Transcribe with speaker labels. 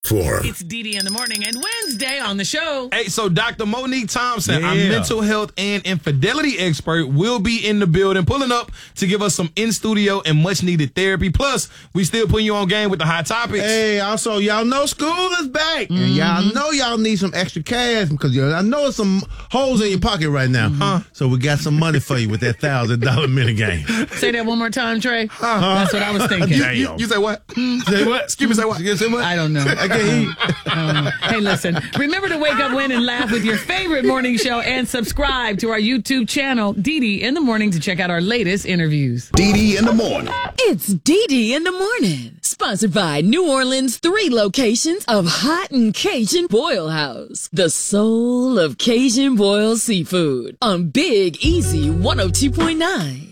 Speaker 1: for him.
Speaker 2: It's Dee in the morning and Wednesday on the show.
Speaker 3: Hey, so Dr. Monique Thompson, our mental health and infidelity expert, will be in the building, pulling up to give us some in-studio and much-needed therapy. Plus, we still putting you on game with the hot topics.
Speaker 4: Hey, also, y'all know school is back. And y'all know y'all need some extra cash because I know there's some holes in your pocket right now. So we got some money for you with that $1,000 minigame.
Speaker 2: Say that one more time, Trey. That's what I was thinking.
Speaker 3: You say what? Say what? Excuse me, say what?
Speaker 4: Say what?
Speaker 2: I don't know. Hey, listen. Remember to wake up, win, and laugh with your favorite morning show and subscribe to our YouTube channel, Dee in the Morning, to check out our latest interviews.
Speaker 1: Dee in the morning.
Speaker 5: It's Dee in the Morning. Sponsored by New Orleans' 3 locations of Hot and Cajun Boil House. The soul of Cajun boiled seafood on Big Easy 102.9.